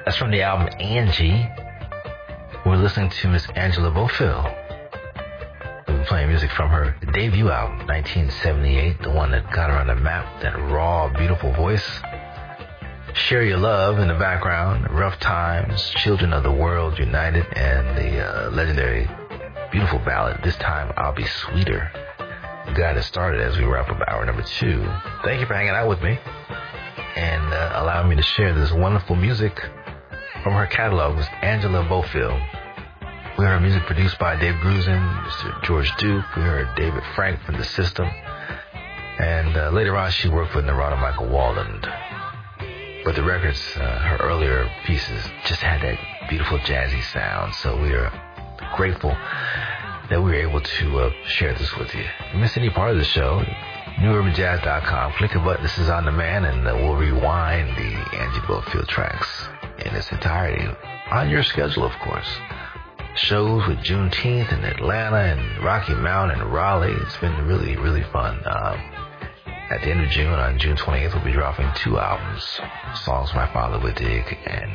That's from the album Angie. We're listening to Miss Angela Bofill. We've been playing music from her debut album, 1978, the one that got her on the map, that raw, beautiful voice. Share Your Love in the background, Rough Times, Children of the World United, and the legendary, beautiful ballad, This Time I'll Be Sweeter. Got it started as we wrap up hour number 2. Thank you for hanging out with me and allowing me to share this wonderful music from her catalog. With Angela Bofill. We heard music produced by Dave Grusin, Mr. George Duke. We heard David Frank from The System. And later on, she worked with Narada Michael Walden. But the records, her earlier pieces, just had that beautiful jazzy sound. So we are grateful that we were able to share this with you. If you miss any part of the show, newurbanjazz.com. Click a button. This is on demand, and we'll rewind the Angie Bofill tracks in its entirety on your schedule, of course. Shows with Juneteenth in Atlanta and Rocky Mount and Raleigh. It's been really, really fun. At the end of June, on June 28th, we'll be dropping 2 albums. Songs My Father Would Dig and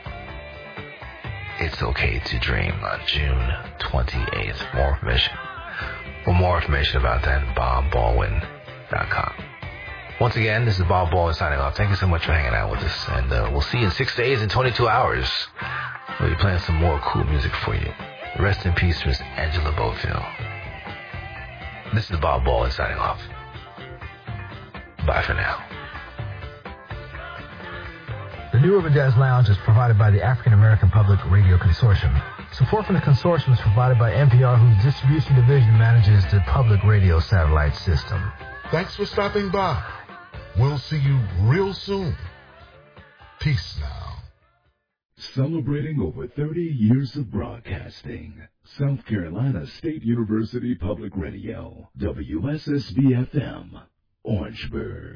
It's Okay to Dream on June 28th. For more information about that, BobBaldwin.com. Once again, this is Bob Baldwin signing off. Thank you so much for hanging out with us. And we'll see you in 6 days and 22 hours. We'll be playing some more cool music for you. Rest in peace, Miss Angela Bofill. This is Bob Baldwin signing off. Bye for now. The New Urban Jazz Lounge is provided by the African American Public Radio Consortium. Support from the consortium is provided by NPR, whose distribution division manages the public radio satellite system. Thanks for stopping by. We'll see you real soon. Peace now. Celebrating over 30 years of broadcasting. South Carolina State University Public Radio, WSSB-FM, Orangeburg.